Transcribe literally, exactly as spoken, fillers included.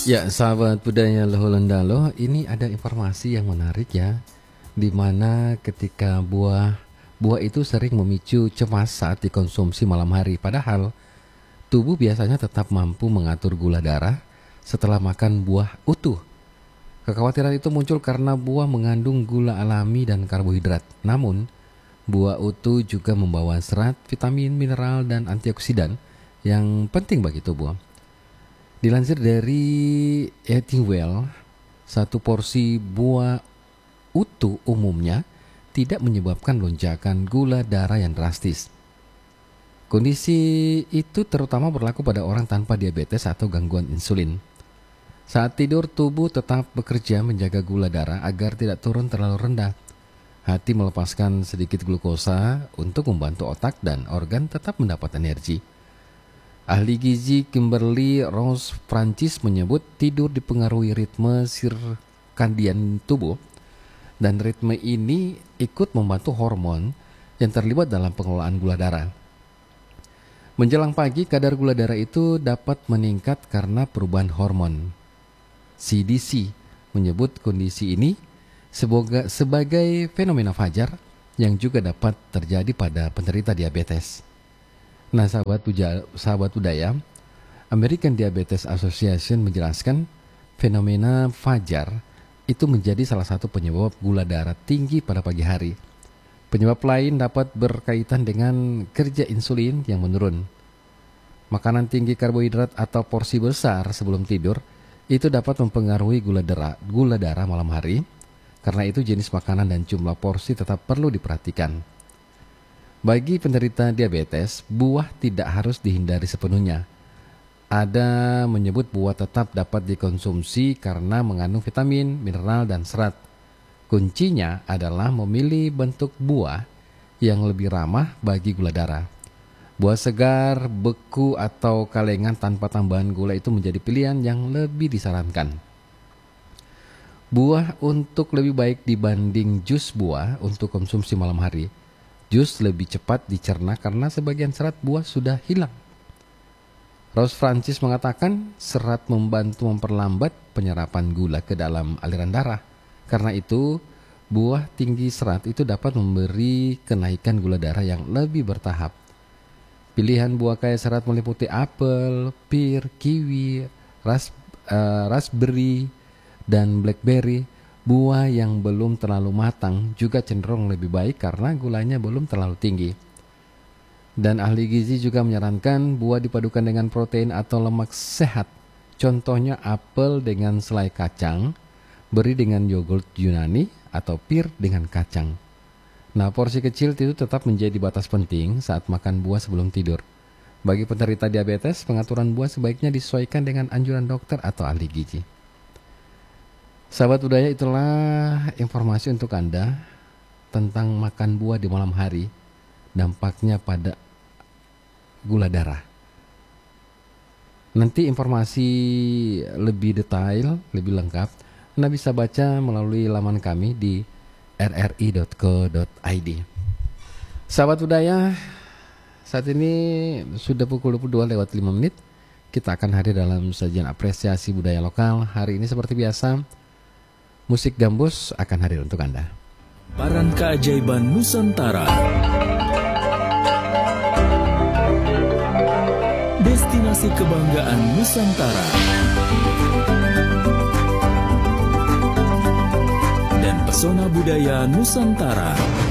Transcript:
Ya, sahabat budaya Lohulendalo, ini ada informasi yang menarik ya, di mana ketika buah buah itu sering memicu cemas saat dikonsumsi malam hari. Padahal tubuh biasanya tetap mampu mengatur gula darah setelah makan buah utuh. Kekhawatiran itu muncul karena buah mengandung gula alami dan karbohidrat. Namun, buah utuh juga membawa serat, vitamin, mineral, dan antioksidan yang penting bagi tubuh. Dilansir dari Eating Well, satu porsi buah utuh umumnya tidak menyebabkan lonjakan gula darah yang drastis. Kondisi itu terutama berlaku pada orang tanpa diabetes atau gangguan insulin. Saat tidur, tubuh tetap bekerja menjaga gula darah agar tidak turun terlalu rendah. Hati melepaskan sedikit glukosa untuk membantu otak dan organ tetap mendapat energi. Ahli gizi Kimberly Rose Francis menyebut tidur dipengaruhi ritme sirkadian tubuh, dan ritme ini ikut membantu hormon yang terlibat dalam pengelolaan gula darah. Menjelang pagi, kadar gula darah itu dapat meningkat karena perubahan hormon. C D C menyebut kondisi ini sebagai, sebagai fenomena fajar yang juga dapat terjadi pada penderita diabetes. Nah, sahabat puja, sahabat budaya, American Diabetes Association menjelaskan fenomena fajar itu menjadi salah satu penyebab gula darah tinggi pada pagi hari. Penyebab lain dapat berkaitan dengan kerja insulin yang menurun. Makanan tinggi karbohidrat atau porsi besar sebelum tidur itu dapat mempengaruhi gula darah, gula darah malam hari. Karena itu jenis makanan dan jumlah porsi tetap perlu diperhatikan. Bagi penderita diabetes, buah tidak harus dihindari sepenuhnya. Ada menyebut buah tetap dapat dikonsumsi karena mengandung vitamin, mineral, dan serat. Kuncinya adalah memilih bentuk buah yang lebih ramah bagi gula darah. Buah segar, beku, atau kalengan tanpa tambahan gula itu menjadi pilihan yang lebih disarankan. Buah untuk lebih baik dibanding jus buah untuk konsumsi malam hari. Jus lebih cepat dicerna karena sebagian serat buah sudah hilang. Rose Francis mengatakan serat membantu memperlambat penyerapan gula ke dalam aliran darah. Karena itu, buah tinggi serat itu dapat memberi kenaikan gula darah yang lebih bertahap. Pilihan buah kaya serat meliputi apel, pir, kiwi, ras, uh, raspberry, dan blackberry. Buah yang belum terlalu matang juga cenderung lebih baik karena gulanya belum terlalu tinggi. Dan ahli gizi juga menyarankan buah dipadukan dengan protein atau lemak sehat. Contohnya apel dengan selai kacang, beri dengan yogurt Yunani, atau pir dengan kacang. Nah, porsi kecil itu tetap menjadi batas penting saat makan buah sebelum tidur. Bagi penderita diabetes, pengaturan buah sebaiknya disesuaikan dengan anjuran dokter atau ahli gizi. Sahabat budaya, itulah informasi untuk Anda tentang makan buah di malam hari, dampaknya pada gula darah. Nanti informasi lebih detail, lebih lengkap, Anda bisa baca melalui laman kami di r r i dot co dot i d. Sahabat budaya, saat ini sudah pukul dua puluh dua lewat lima menit. Kita akan hadir dalam sajian apresiasi budaya lokal. Hari ini seperti biasa, musik gambus akan hadir untuk Anda. Paran keajaiban Nusantara. Destinasi kebanggaan Nusantara. Dan pesona budaya Nusantara.